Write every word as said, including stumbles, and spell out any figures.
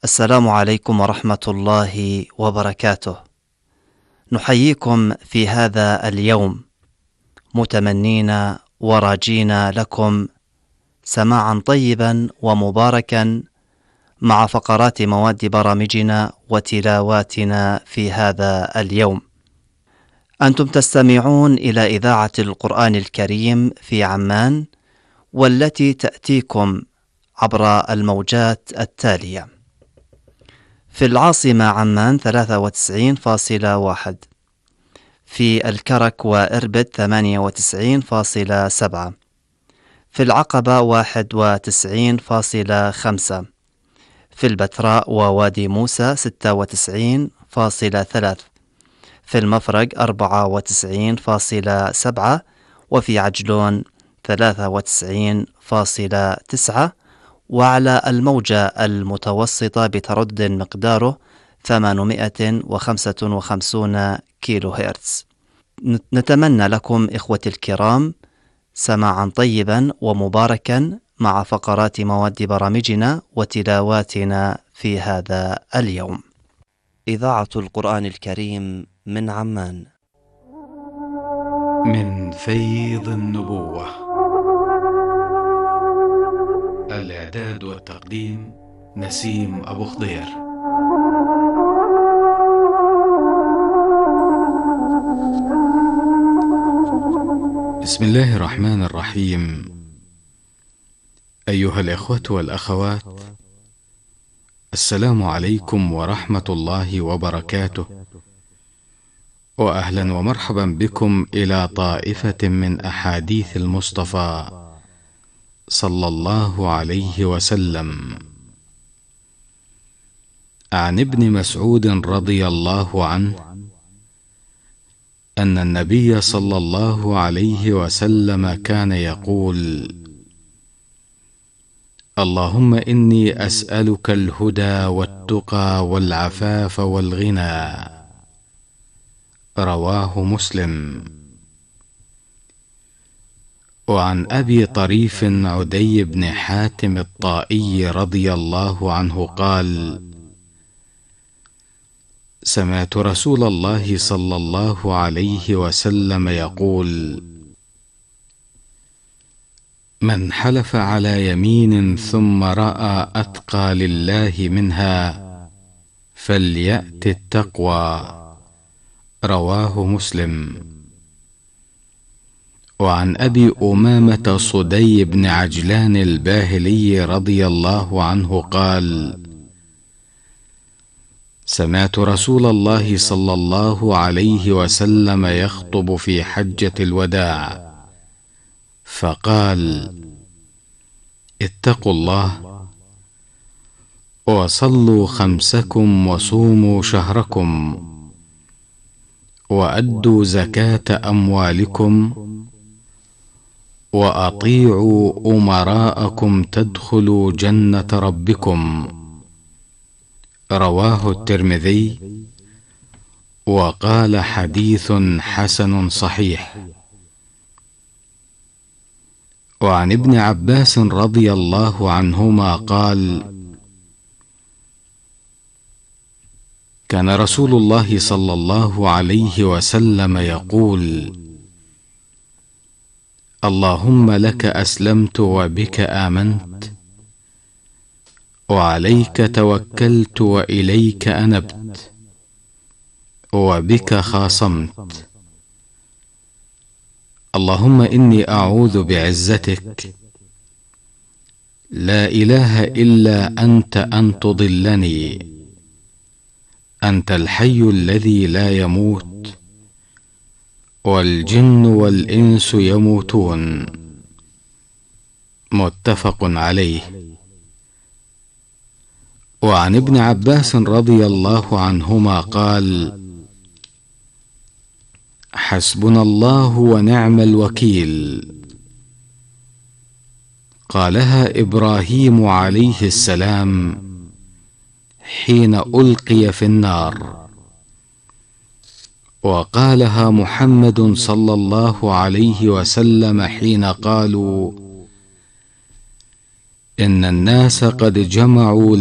السلام عليكم ورحمة الله وبركاته. نحييكم في هذا اليوم متمنين وراجين لكم سماعا طيبا ومباركا مع فقرات مواد برامجنا وتلاواتنا في هذا اليوم. أنتم تستمعون إلى إذاعة القرآن الكريم في عمان، والتي تأتيكم عبر الموجات التالية: في العاصمة عمان ثلاثة وتسعين فاصلة واحد، في الكرك وإربد ثمانية وتسعين فاصلة سبعة، في العقبة واحد وتسعين فاصلة خمسة، في البتراء ووادي موسى ستة وتسعين فاصلة ثلاثة، في المفرق أربعة وتسعين فاصلة سبعة، وفي عجلون ثلاثة وتسعين فاصلة تسعة، وعلى الموجة المتوسطة بتردد مقداره ثمانمائة وخمسة وخمسين كيلو هرتز. نتمنى لكم إخوتي الكرام سماعا طيبا ومباركا مع فقرات مواد برامجنا وتلاواتنا في هذا اليوم. إذاعة القرآن الكريم من عمان، من فيض النبوة. الإعداد والتقديم نسيم أبو خضير. بسم الله الرحمن الرحيم. أيها الإخوة والأخوات، السلام عليكم ورحمة الله وبركاته، وأهلا ومرحبا بكم إلى طائفة من أحاديث المصطفى صلى الله عليه وسلم. عن ابن مسعود رضي الله عنه أن النبي صلى الله عليه وسلم كان يقول: اللهم إني أسألك الهدى والتقى والعفاف والغنى. رواه مسلم. وعن أبي طريف عدي بن حاتم الطائي رضي الله عنه قال: سمعت رسول الله صلى الله عليه وسلم يقول: من حلف على يمين ثم رأى أتقى لله منها فليأت التقوى. رواه مسلم. وعن أبي أمامة صدي بن عجلان الباهلي رضي الله عنه قال: سمعت رسول الله صلى الله عليه وسلم يخطب في حجة الوداع فقال: اتقوا الله وصلوا خمسكم وصوموا شهركم وأدوا زكاة أموالكم وأطيعوا أمراءكم تدخلوا جنة ربكم. رواه الترمذي وقال: حديث حسن صحيح. وعن ابن عباس رضي الله عنهما قال: كان رسول الله صلى الله عليه وسلم يقول: اللهم لك أسلمت وبك آمنت وعليك توكلت وإليك أنبت وبك خاصمت. اللهم إني أعوذ بعزتك لا إله إلا أنت أن تضلني. أنت الحي الذي لا يموت والجن والإنس يموتون. متفق عليه. وعن ابن عباس رضي الله عنهما قال: حسبنا الله ونعم الوكيل. قالها إبراهيم عليه السلام حين ألقي في النار، وقالها محمد صلى الله عليه وسلم حين قالوا: إن الناس قد جمعوا